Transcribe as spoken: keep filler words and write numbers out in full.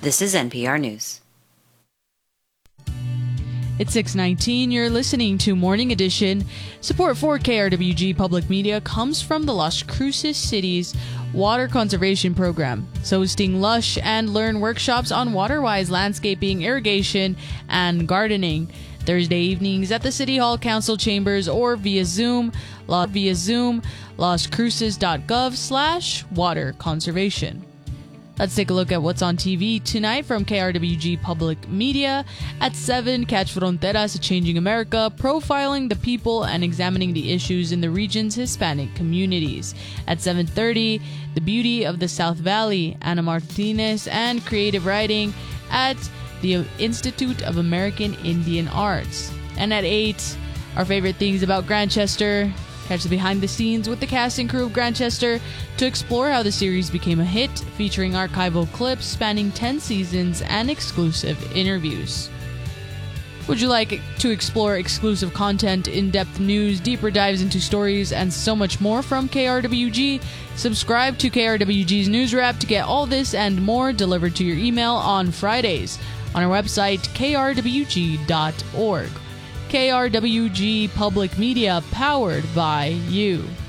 This is N P R News. It's six nineteen. You're listening to Morning Edition. Support for K R W G Public Media comes from the Las Cruces City's Water Conservation Program, hosting lush and learn workshops on water-wise landscaping, irrigation, and gardening. Thursday evenings at the City Hall Council Chambers or via Zoom, la, via Zoom, lascruces.gov slash water conservation. Let's take a look at what's on T V tonight from K R W G Public Media. At seven, catch Fronteras, A Changing America, profiling the people and examining the issues in the region's Hispanic communities. At seven thirty, The Beauty of the South Valley, Ana Martinez and Creative Writing at the Institute of American Indian Arts. And at eight, our favorite things about Grantchester. Catch the behind the scenes with the cast and crew of Grantchester to explore how the series became a hit, featuring archival clips spanning ten seasons and exclusive interviews. Would you like to explore exclusive content, in-depth news, deeper dives into stories, and so much more from K R W G? Subscribe to K R W G's News Wrap to get all this and more delivered to your email on Fridays on our website, k r w g dot org. K R W G Public Media, powered by you.